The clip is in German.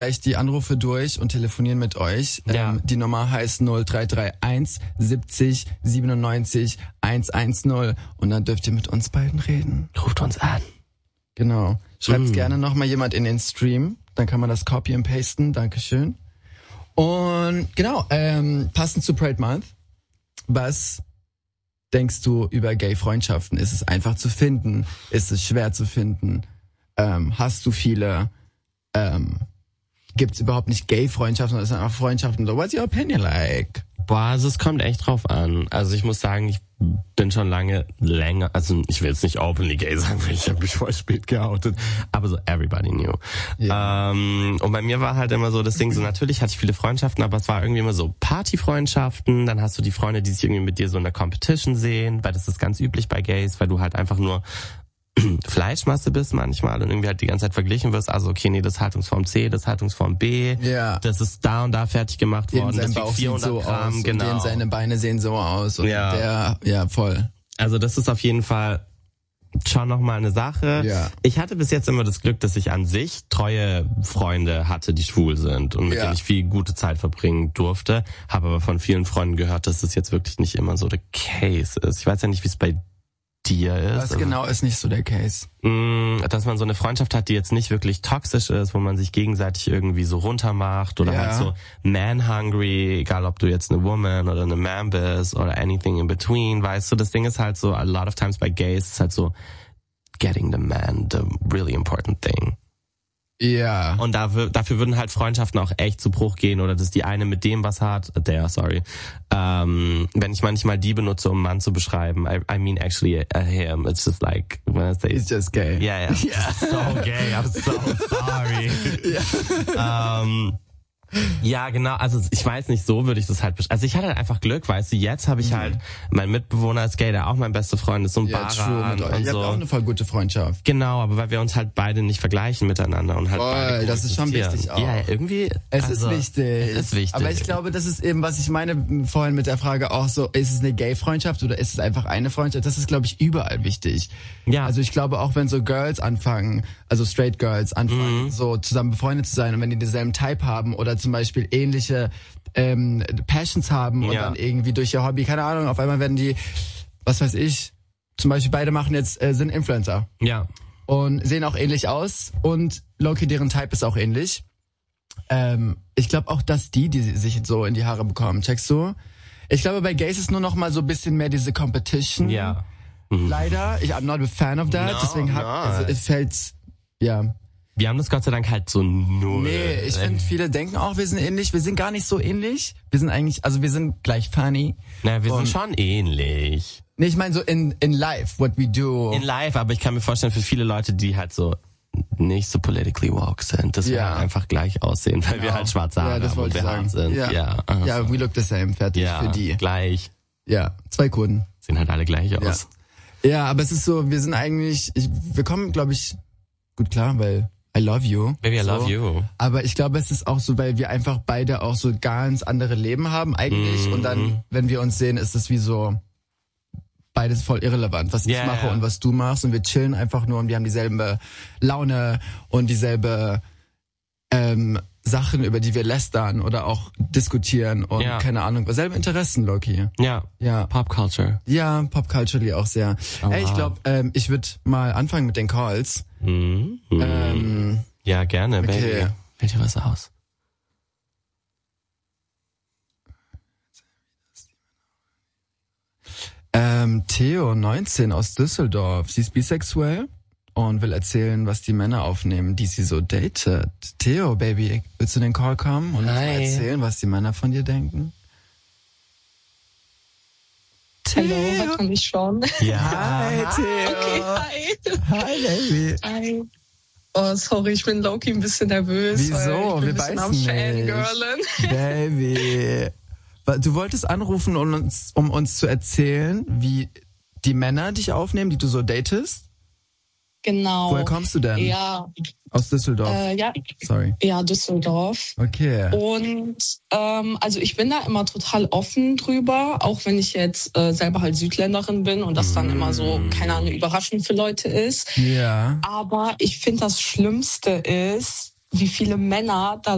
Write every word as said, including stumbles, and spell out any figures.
gleich die Anrufe durch und telefonieren mit euch. Ja. Ähm, die Nummer heißt null drei drei eins siebzig siebenundneunzig hundertzehn und dann dürft ihr mit uns beiden reden. Ruft uns an. Genau. Schreibt Mm. gerne nochmal jemand in den Stream, dann kann man das copy und pasten. Dankeschön. Und genau, ähm, passend zu Pride Month, was denkst du über Gay-Freundschaften? Ist es einfach zu finden? Ist es schwer zu finden? Ähm, hast du viele? Ähm, Gibt es überhaupt nicht Gay-Freundschaften, sondern es sind einfach Freundschaften? So, what's your opinion like? Boah, also es kommt echt drauf an. Also ich muss sagen, ich bin schon lange länger, also ich will jetzt nicht openly gay sagen, weil ich habe mich voll spät geoutet, aber so everybody knew. Ja. Ähm, und bei mir war halt immer so das Ding, so natürlich hatte ich viele Freundschaften, aber es war irgendwie immer so Partyfreundschaften, dann hast du die Freunde, die sich irgendwie mit dir so in der Competition sehen, weil das ist ganz üblich bei Gays, weil du halt einfach nur Fleischmasse bist manchmal und irgendwie halt die ganze Zeit verglichen wirst, also okay, nee, das ist Haltungsform C, das ist Haltungsform B, Ja. das ist da und da fertig gemacht Eben worden, sein das Bauch wiegt sieht vierhundert so Gramm, aus genau. und den seine Beine sehen so aus und Ja. der, ja, voll. Also das ist auf jeden Fall schon nochmal eine Sache. Ja. Ich hatte bis jetzt immer das Glück, dass ich an sich treue Freunde hatte, die schwul sind und mit Ja. denen ich viel gute Zeit verbringen durfte, habe aber von vielen Freunden gehört, dass es jetzt wirklich nicht immer so der Case ist. Ich weiß ja nicht, wie es bei dir ist. Was genau ist nicht so der Case? Mh, dass man so eine Freundschaft hat, die jetzt nicht wirklich toxisch ist, wo man sich gegenseitig irgendwie so runtermacht oder Ja. halt so man-hungry, egal ob du jetzt eine Woman oder eine Man bist oder anything in between, weißt du, das Ding ist halt so, a lot of times bei Gays ist halt so, getting the man, the really important thing. Ja. Und dafür, dafür würden halt Freundschaften auch echt zu Bruch gehen oder dass die eine mit dem was hat, der, sorry. Ähm, wenn ich manchmal die benutze, um einen Mann zu beschreiben, I, I mean actually uh, him, it's just like, when I say, It's just gay. yeah, yeah, Yeah. so gay, I'm so sorry. Ja. ähm, ja, genau, also ich weiß nicht, so würde ich das halt, besch- also ich hatte halt einfach Glück, weißt du, jetzt habe ich halt, mein Mitbewohner ist gay, der auch mein bester Freund ist, so ein Ja, true, Baran mit euch. und Ihr habt auch so. eine voll gute Freundschaft. Genau, aber weil wir uns halt beide nicht vergleichen miteinander und halt Voll, beide das ist schon koexistieren. wichtig auch. Ja, irgendwie. Es also, ist wichtig. Es ist wichtig. Aber ich glaube, das ist eben, was ich meine vorhin mit der Frage auch so, ist es eine Gay-Freundschaft oder ist es einfach eine Freundschaft? Das ist, glaube ich, überall wichtig. Ja. Also ich glaube auch, wenn so Girls anfangen, also Straight Girls anfangen, Mhm. so zusammen befreundet zu sein und wenn die denselben Type haben oder zum Beispiel ähnliche ähm, Passions haben und Ja. dann irgendwie durch ihr Hobby, keine Ahnung, auf einmal werden die, was weiß ich, zum Beispiel beide machen jetzt, äh, sind Influencer. Ja. Und sehen auch ähnlich aus und Loki, deren Type ist auch ähnlich. Ähm, ich glaube auch, dass die, die sich so in die Haare bekommen, checkst du? Ich glaube, bei Gays ist nur noch mal so ein bisschen mehr diese Competition. Ja. Leider, ich I'm not a fan of that, No, deswegen hab, no. also, es fällt, ja. Wir haben das Gott sei Dank halt so null. Nee, ich finde, viele denken auch, wir sind ähnlich. Wir sind gar nicht so ähnlich. Wir sind eigentlich, also wir sind gleich funny. Na, wir Und- sind schon ähnlich. Nee, ich meine so in, in life, what we do. In live, aber ich kann mir vorstellen, für viele Leute, die halt so nicht so politically woke sind, dass wir Ja. halt einfach gleich aussehen, weil wir Genau. halt schwarze Haare Ja, das haben und wollte wir ich hart sagen. sind. Ja. Ja, also. Ja, we look the same, fertig ja, für die. gleich. Ja, zwei Kurden. Sehen halt alle gleich aus. Ja, aber es ist so, wir sind eigentlich, ich, wir kommen, glaube ich, gut klar, weil I love you. Baby, I so. love you. Aber ich glaube, es ist auch so, weil wir einfach beide auch so ganz andere Leben haben eigentlich. Mhm. Und dann, wenn wir uns sehen, ist es wie so beides voll irrelevant, was Ja, ich mache ja. und was du machst. Und wir chillen einfach nur und wir haben dieselbe Laune und dieselbe ähm, Sachen, über die wir lästern oder auch diskutieren und Ja. keine Ahnung, selbe Interessen, Loki. Ja, Ja. Pop Culture. Ja, Popculturally auch sehr. Oh, Ey, ich wow. glaube, ähm, ich würde mal anfangen mit den Calls. Mhm. Ähm, Ja, gerne, Baby. okay. Wähl dir was aus. ähm, Theo, neunzehn, aus Düsseldorf. Sie ist bisexuell und will erzählen, was die Männer aufnehmen, die sie so datet. Theo, Baby, willst du in den Call kommen und uns mal Hi. erzählen, was die Männer von dir denken? Hallo, hört man mich schon? Ja. Hi, Theo. Okay, hi. Hi, Baby. Hi. Oh, sorry, ich bin Loki ein bisschen nervös. Wieso? Weil ich bin Wir ein bisschen am beißen Fangirlen. nicht. Baby. Du wolltest anrufen, um uns, um uns zu erzählen, wie die Männer dich aufnehmen, die du so datest? Genau. Woher kommst du denn? Ja, Aus Düsseldorf. äh, ja, Sorry. ja, Düsseldorf. Okay. Und ähm, also ich bin da immer total offen drüber, auch wenn ich jetzt äh, selber halt Südländerin bin und das dann immer so, keine Ahnung, überraschend für Leute ist. Ja. Aber ich finde, das Schlimmste ist, wie viele Männer da